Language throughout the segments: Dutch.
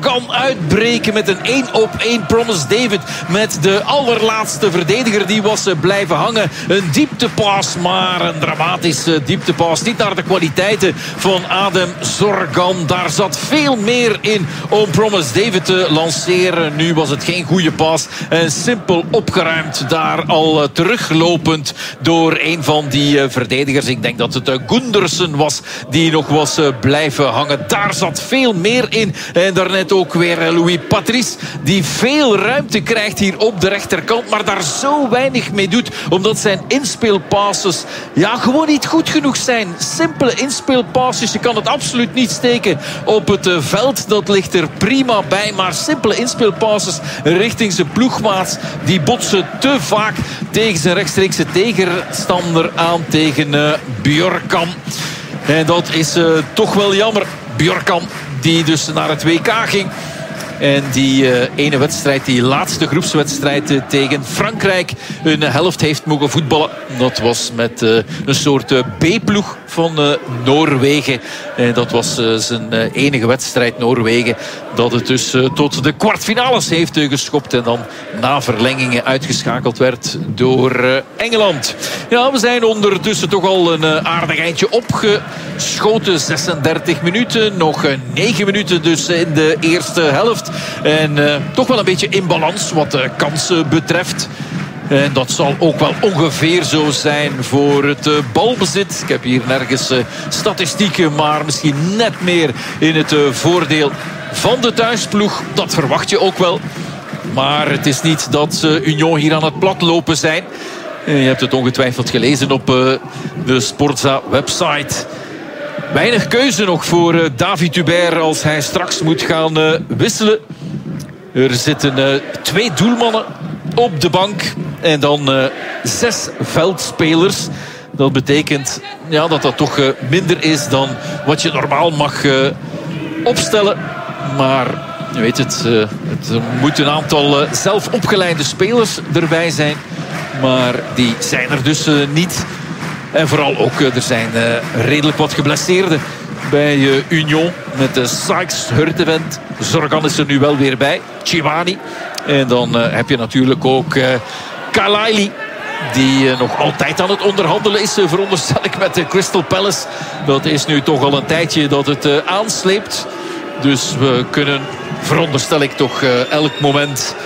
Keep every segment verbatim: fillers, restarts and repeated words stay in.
Zorgan uitbreken met een één op één Promise David. Met de allerlaatste verdediger. Die was blijven hangen. Een dieptepas, maar een dramatische dieptepas. Niet naar de kwaliteiten van Adem Zorgan. Daar zat veel meer in om Promise David te lanceren. Nu was het geen goede pas. En simpel opgeruimd. Daar al teruglopend door een van die verdedigers. Ik denk dat het Gundersen was die nog was blijven hangen. Daar zat veel meer in. En daarnet ook weer Louis Patrice. Die veel ruimte krijgt hier op de rechterkant. Maar daar zo weinig mee doet. Omdat zijn inspeelpasses ja, gewoon niet goed genoeg zijn. Simpele inspeelpasses. Je kan het absoluut niet steken op het veld. Dat ligt er prima bij. Maar simpele inspeelpasses richting zijn ploegmaats. Die botsen te vaak tegen zijn rechtstreekse tegenstander aan. Tegen uh, Bjorkan. En dat is uh, toch wel jammer. Bjorkan die dus naar het W K ging. En die uh, ene wedstrijd, die laatste groepswedstrijd uh, tegen Frankrijk, een helft heeft mogen voetballen. Dat was met uh, een soort uh, B-ploeg van uh, Noorwegen. En dat was uh, zijn uh, enige wedstrijd, Noorwegen. Dat het dus uh, tot de kwartfinales heeft uh, geschopt. En dan na verlengingen uitgeschakeld werd door uh, Engeland. Ja, we zijn ondertussen toch al een uh, aardig eindje opgeschoten. zesendertig minuten. Nog uh, negen minuten dus in de eerste helft. En uh, toch wel een beetje in balans wat de kansen betreft. En dat zal ook wel ongeveer zo zijn voor het uh, balbezit. Ik heb hier nergens uh, statistieken, maar misschien net meer in het uh, voordeel van de thuisploeg. Dat verwacht je ook wel. Maar het is niet dat uh, Union hier aan het platlopen zijn. Uh, je hebt het ongetwijfeld gelezen op uh, de Sportza-website. Weinig keuze nog voor uh, David Hubert als hij straks moet gaan uh, wisselen. Er zitten uh, twee doelmannen op de bank. En dan uh, zes veldspelers. Dat betekent ja, dat dat toch uh, minder is dan wat je normaal mag uh, opstellen. Maar je weet het, uh, het moet een aantal uh, zelf opgeleide spelers erbij zijn. Maar die zijn er dus uh, niet. En vooral ook, uh, er zijn uh, redelijk wat geblesseerden bij uh, Union. Met uh, Sykes, Hurtevent. Zorgan is er nu wel weer bij. Tchivani. En dan uh, heb je natuurlijk ook uh, Kalaili. Die uh, nog altijd aan het onderhandelen is. Uh, veronderstel ik met uh, Crystal Palace. Dat is nu toch al een tijdje dat het uh, aansleept. Dus we kunnen, veronderstel ik toch uh, elk moment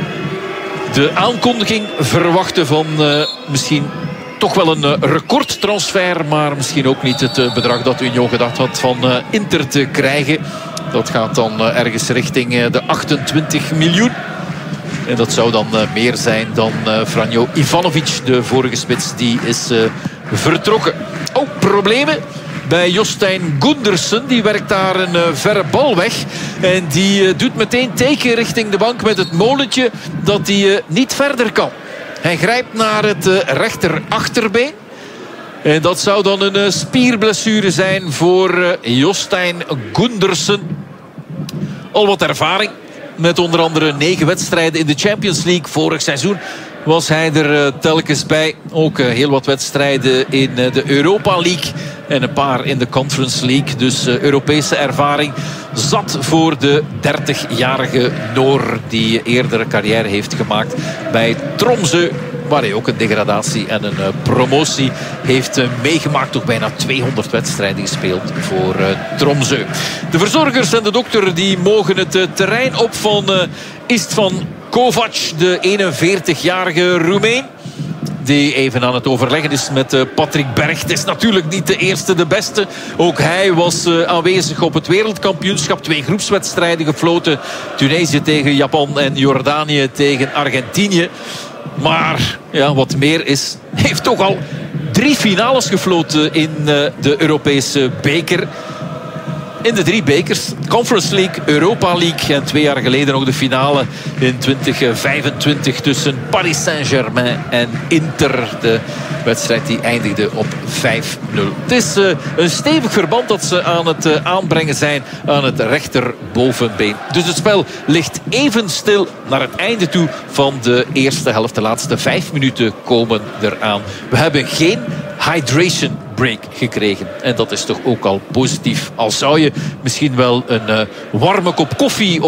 de aankondiging verwachten van uh, misschien toch wel een uh, recordtransfer. Maar misschien ook niet het uh, bedrag dat Union gedacht had van uh, Inter te krijgen. Dat gaat dan uh, ergens richting uh, de achtentwintig miljoen. En dat zou dan uh, meer zijn dan uh, Franjo Ivanovic, de vorige spits. Die is uh, vertrokken. Oh, problemen bij Jostein Gundersen. Die werkt daar een uh, verre bal weg. En die uh, doet meteen teken richting de bank met het molentje dat hij uh, niet verder kan. Hij grijpt naar het uh, rechter achterbeen. En dat zou dan een uh, spierblessure zijn voor uh, Jostein Gundersen. Al wat ervaring. Met onder andere negen wedstrijden in de Champions League. Vorig seizoen was hij er uh, telkens bij. Ook uh, heel wat wedstrijden in uh, de Europa League. En een paar in de Conference League. Dus uh, Europese ervaring zat voor de dertigjarige Noor. Die eerdere carrière heeft gemaakt bij Tromsø. Waar hij ook een degradatie en een uh, promotie heeft uh, meegemaakt. Ook bijna tweehonderd wedstrijden gespeeld voor uh, Tromsø. De verzorgers en de dokter die mogen het uh, terrein op van uh, Istvan Kovac. De eenenveertigjarige Roemeen. Die even aan het overleggen is met uh, Patrick Berg. Het is natuurlijk niet de eerste, de beste. Ook hij was uh, aanwezig op het wereldkampioenschap. Twee groepswedstrijden gefloten. Tunesië tegen Japan en Jordanië tegen Argentinië. Maar ja, wat meer is, heeft toch al drie finales gefloten in uh, de Europese beker. In de drie bekers. Conference League, Europa League. En twee jaar geleden nog de finale in twintig vijfentwintig tussen Paris Saint-Germain en Inter. De wedstrijd die eindigde op vijf nul. Het is uh, een stevig verband dat ze aan het uh, aanbrengen zijn aan het rechterbovenbeen. Dus het spel ligt even stil naar het einde toe van de eerste helft. De laatste vijf minuten komen eraan. We hebben geen hydration break gekregen. En dat is toch ook al positief. Al zou je misschien wel een uh, warme kop koffie